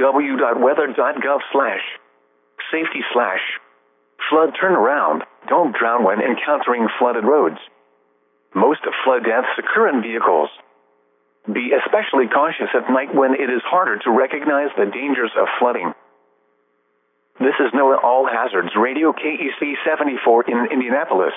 www.weather.gov/safety/flood turnaround. Don't drown when encountering flooded roads. Most flood deaths occur in vehicles. Be especially cautious at night when it is harder to recognize the dangers of flooding. This is NOAA All Hazards Radio KEC 74 in Indianapolis.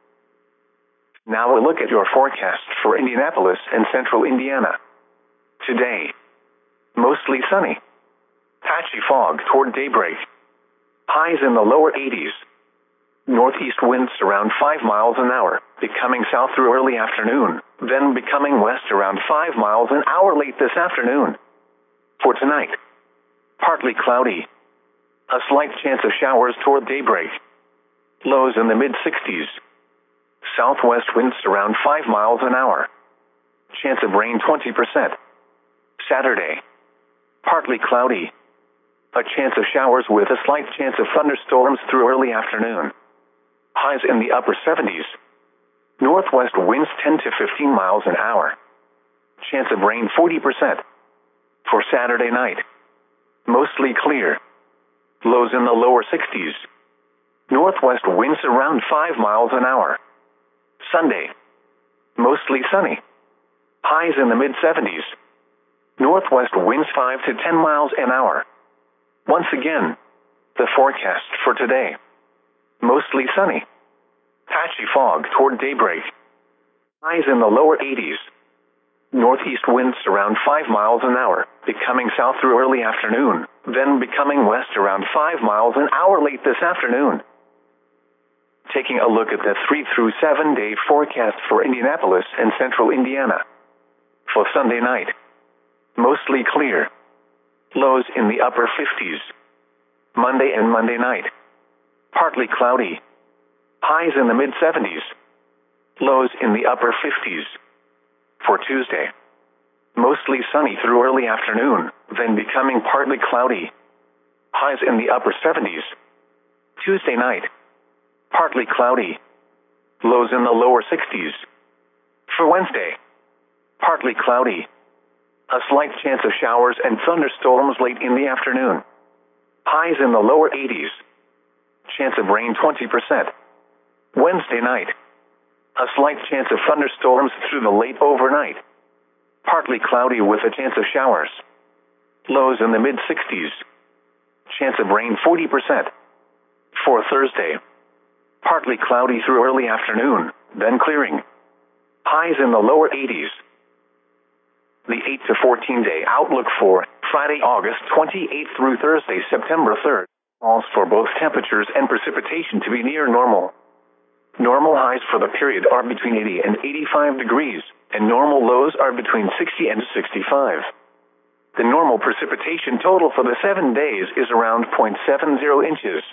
Now a look at your forecast for Indianapolis and central Indiana. Today, mostly sunny. Patchy fog toward daybreak. Highs in the lower 80s. Northeast winds around 5 miles an hour, becoming south through early afternoon, then becoming west around 5 miles an hour late this afternoon. For tonight, partly cloudy. A slight chance of showers toward daybreak. Lows in the mid-60s. Southwest winds around 5 miles an hour. Chance of rain 20%. Saturday, partly cloudy. A chance of showers with a slight chance of thunderstorms through early afternoon. Highs in the upper 70s. Northwest winds 10 to 15 miles an hour. Chance of rain 40%. For Saturday night, mostly clear. Lows in the lower 60s. Northwest winds around 5 miles an hour. Sunday, mostly sunny. Highs in the mid-70s. Northwest winds 5 to 10 miles an hour. Once again, the forecast for today. Mostly sunny. Patchy fog toward daybreak. Highs in the lower 80s. Northeast winds around 5 miles an hour, becoming south through early afternoon, then becoming west around 5 miles an hour late this afternoon. Taking a look at the 3 through 7 day forecast for Indianapolis and central Indiana. For Sunday night, mostly clear. Lows in the upper 50s. Monday and Monday night, partly cloudy. Highs in the mid-70s. Lows in the upper 50s. For Tuesday, mostly sunny through early afternoon, then becoming partly cloudy. Highs in the upper 70s. Tuesday night, partly cloudy. Lows in the lower 60s. For Wednesday, partly cloudy. A slight chance of showers and thunderstorms late in the afternoon. Highs in the lower 80s. Chance of rain 20%. Wednesday night, a slight chance of thunderstorms through the late overnight. Partly cloudy with a chance of showers. Lows in the mid-60s. Chance of rain 40%. For Thursday, partly cloudy through early afternoon, then clearing. Highs in the lower 80s. The 8 to 14 day outlook for Friday, August 28th through Thursday, September 3rd, calls for both temperatures and precipitation to be near normal. Normal highs for the period are between 80 and 85 degrees, and normal lows are between 60 and 65. The normal precipitation total for the 7 days is around 0.70 inches.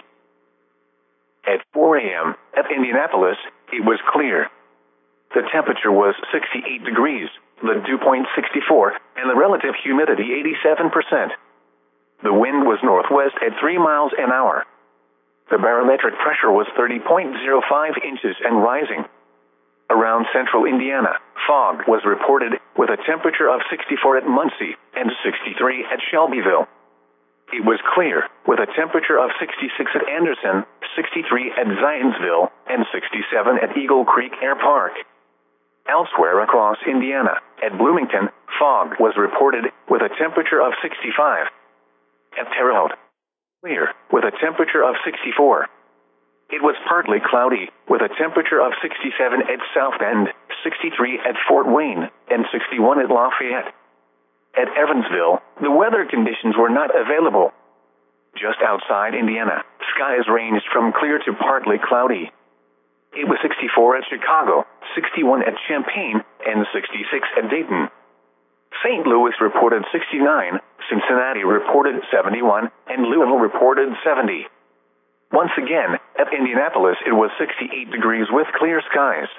At 4 a.m. at Indianapolis, it was clear. The temperature was 68 degrees, the dew point 64, and the relative humidity 87%. The wind was northwest at 3 miles an hour. The barometric pressure was 30.05 inches and rising. Around central Indiana, fog was reported with a temperature of 64 at Muncie and 63 at Shelbyville. It was clear with a temperature of 66 at Anderson, 63 at Zionsville, and 67 at Eagle Creek Air Park. Elsewhere across Indiana, at Bloomington, fog was reported with a temperature of 65. At Terre Haute, clear with a temperature of 64. It was partly cloudy with a temperature of 67 at South Bend, 63 at Fort Wayne, and 61 at Lafayette. At Evansville, the weather conditions were not available. Just outside Indiana, skies ranged from clear to partly cloudy. It was 64 at Chicago, 61 at Champaign, and 66 at Dayton. St. Louis reported 69, Cincinnati reported 71, and Louisville reported 70. Once again, at Indianapolis it was 68 degrees with clear skies.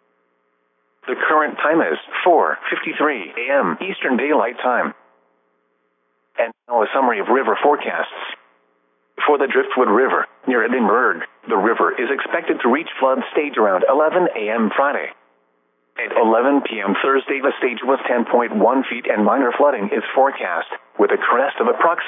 The current time is 4:53 a.m. Eastern Daylight Time. And now a summary of river forecasts. For the Driftwood River, near Edinburgh, the river is expected to reach flood stage around 11 a.m. Friday. At 11 p.m. Thursday, the stage was 10.1 feet and minor flooding is forecast, with a crest of approximately